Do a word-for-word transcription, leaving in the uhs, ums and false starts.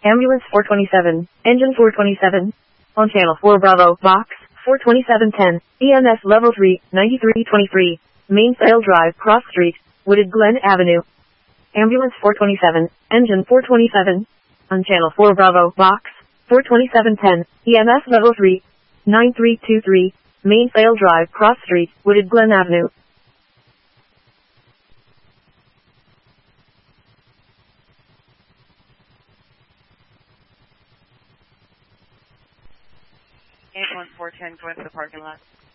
Ambulance four twenty-seven, engine four twenty-seven. On channel four Bravo, box, four twenty-seven ten, E M S level three, ninety-three twenty-three, Mainsail Drive, Cross Street, Wooded Glen Avenue. Ambulance four twenty-seven, engine four twenty-seven. On channel four Bravo, box, four twenty-seven ten, E M S level three, nine three two three, Mainsail Drive, Cross Street, Wooded Glen Avenue. Ambulance four ten, go into the parking lot.